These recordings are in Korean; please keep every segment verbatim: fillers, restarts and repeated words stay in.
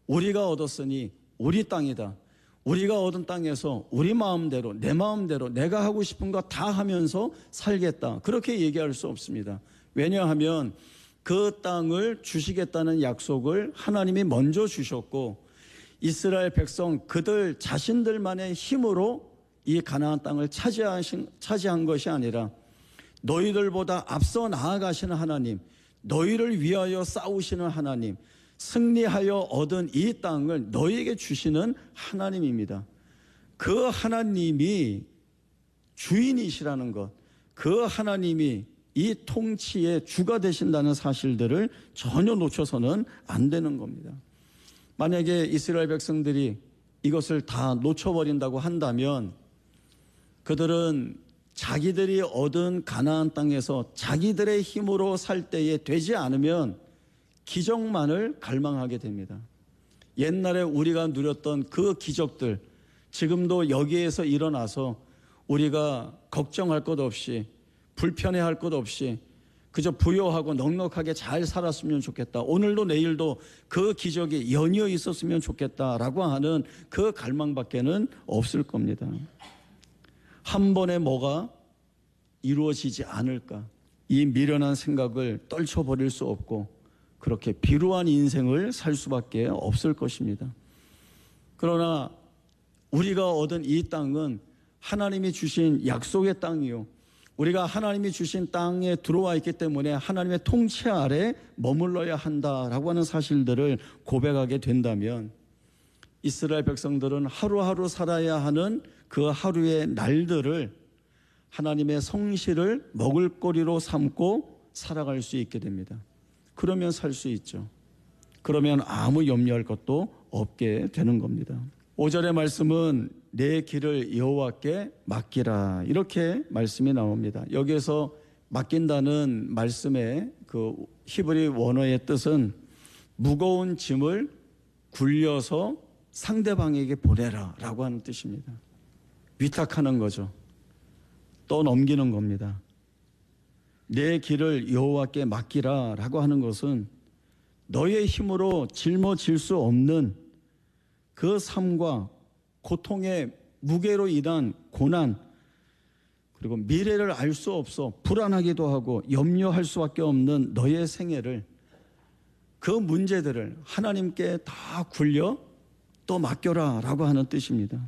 우리가 얻었으니 우리 땅이다. 우리가 얻은 땅에서 우리 마음대로, 내 마음대로 내가 하고 싶은 거 다 하면서 살겠다. 그렇게 얘기할 수 없습니다. 왜냐하면 그 땅을 주시겠다는 약속을 하나님이 먼저 주셨고, 이스라엘 백성 그들 자신들만의 힘으로 이 가나안 땅을 차지하신, 차지한 것이 아니라 너희들보다 앞서 나아가시는 하나님, 너희를 위하여 싸우시는 하나님, 승리하여 얻은 이 땅을 너희에게 주시는 하나님입니다. 그 하나님이 주인이시라는 것, 그 하나님이 이 통치의 주가 되신다는 사실들을 전혀 놓쳐서는 안 되는 겁니다. 만약에 이스라엘 백성들이 이것을 다 놓쳐버린다고 한다면 그들은 자기들이 얻은 가나안 땅에서 자기들의 힘으로 살 때에 되지 않으면 기적만을 갈망하게 됩니다. 옛날에 우리가 누렸던 그 기적들, 지금도 여기에서 일어나서 우리가 걱정할 것 없이, 불편해할 것 없이 그저 부요하고 넉넉하게 잘 살았으면 좋겠다. 오늘도 내일도 그 기적이 연이어 있었으면 좋겠다라고 하는 그 갈망밖에는 없을 겁니다. 한 번에 뭐가 이루어지지 않을까, 이 미련한 생각을 떨쳐버릴 수 없고 그렇게 비루한 인생을 살 수밖에 없을 것입니다. 그러나 우리가 얻은 이 땅은 하나님이 주신 약속의 땅이요, 우리가 하나님이 주신 땅에 들어와 있기 때문에 하나님의 통치 아래 머물러야 한다라고 하는 사실들을 고백하게 된다면 이스라엘 백성들은 하루하루 살아야 하는 그 하루의 날들을 하나님의 성실을 먹을거리로 삼고 살아갈 수 있게 됩니다. 그러면 살 수 있죠. 그러면 아무 염려할 것도 없게 되는 겁니다. 오 절의 말씀은 내 길을 여호와께 맡기라, 이렇게 말씀이 나옵니다. 여기에서 맡긴다는 말씀의 그 히브리 원어의 뜻은 무거운 짐을 굴려서 상대방에게 보내라 라고 하는 뜻입니다. 위탁하는 거죠. 떠넘기는 겁니다. 내 길을 여호와께 맡기라 라고 하는 것은 너의 힘으로 짊어질 수 없는 그 삶과 고통의 무게로 인한 고난, 그리고 미래를 알 수 없어 불안하기도 하고 염려할 수밖에 없는 너의 생애를, 그 문제들을 하나님께 다 굴려 또 맡겨라 라고 하는 뜻입니다.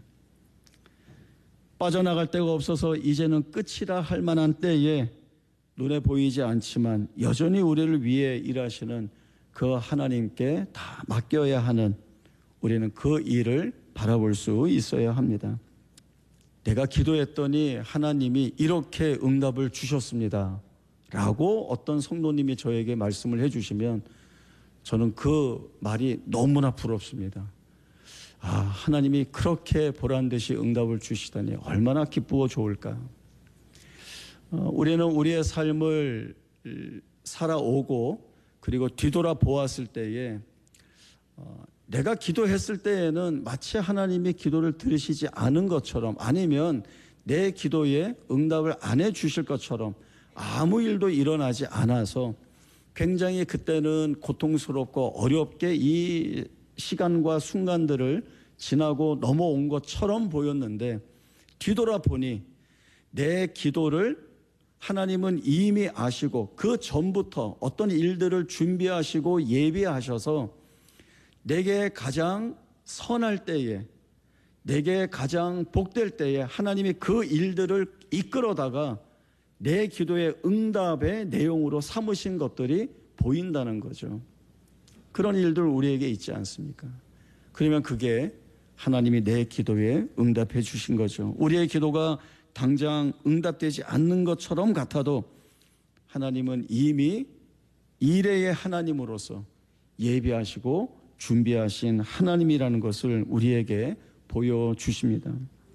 빠져나갈 데가 없어서 이제는 끝이라 할 만한 때에 눈에 보이지 않지만 여전히 우리를 위해 일하시는 그 하나님께 다 맡겨야 하는, 우리는 그 일을 바라볼 수 있어야 합니다. 내가 기도했더니 하나님이 이렇게 응답을 주셨습니다 라고 어떤 성도님이 저에게 말씀을 해주시면 저는 그 말이 너무나 부럽습니다. 아, 하나님이 그렇게 보란듯이 응답을 주시다니 얼마나 기쁘고 좋을까. 어, 우리는 우리의 삶을 살아오고 그리고 뒤돌아 보았을 때에 어, 내가 기도했을 때에는 마치 하나님이 기도를 들으시지 않은 것처럼, 아니면 내 기도에 응답을 안 해주실 것처럼 아무 일도 일어나지 않아서 굉장히 그때는 고통스럽고 어렵게 이 시간과 순간들을 지나고 넘어온 것처럼 보였는데, 뒤돌아보니 내 기도를 하나님은 이미 아시고 그 전부터 어떤 일들을 준비하시고 예비하셔서 내게 가장 선할 때에, 내게 가장 복될 때에 하나님이 그 일들을 이끌어다가 내 기도의 응답의 내용으로 삼으신 것들이 보인다는 거죠. 그런 일들 우리에게 있지 않습니까? 그러면 그게 하나님이 내 기도에 응답해 주신 거죠. 우리의 기도가 당장 응답되지 않는 것처럼 같아도 하나님은 이미 이레의 하나님으로서 예비하시고 준비하신 하나님이라는 것을 우리에게 보여주십니다.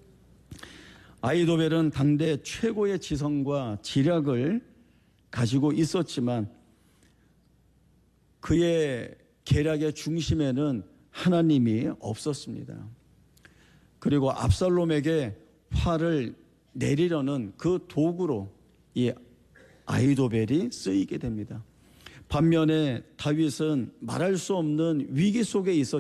아이도벨은 당대 최고의 지성과 지략을 가지고 있었지만 그의 계략의 중심에는 하나님이 없었습니다. 그리고 압살롬에게 화를 내리려는 그 도구로 이 아이도벨이 쓰이게 됩니다. 반면에 다윗은 말할 수 없는 위기 속에 있었지만